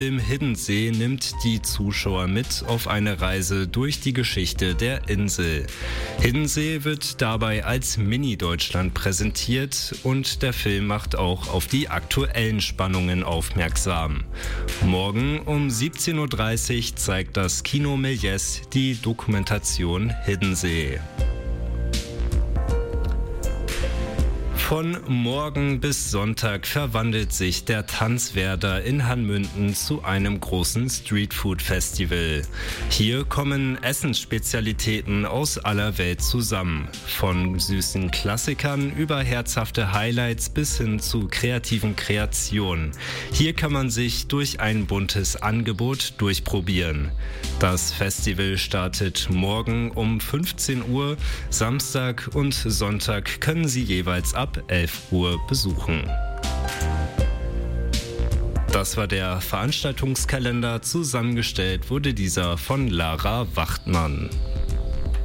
Film Hiddensee nimmt die Zuschauer mit auf eine Reise durch die Geschichte der Insel. Hiddensee wird dabei als Mini-Deutschland präsentiert und der Film macht auch auf die aktuellen Spannungen aufmerksam. Morgen um 17:30 Uhr zeigt das Kino Méliès die Dokumentation Hiddensee. Von morgen bis Sonntag verwandelt sich der Tanzwerder in Hanmünden zu einem großen Streetfood-Festival. Hier kommen Essensspezialitäten aus aller Welt zusammen. Von süßen Klassikern über herzhafte Highlights bis hin zu kreativen Kreationen. Hier kann man sich durch ein buntes Angebot durchprobieren. Das Festival startet morgen um 15 Uhr. Samstag und Sonntag können Sie jeweils ab 11 Uhr besuchen. Das war der Veranstaltungskalender. Zusammengestellt wurde dieser von Lara Wachtmann.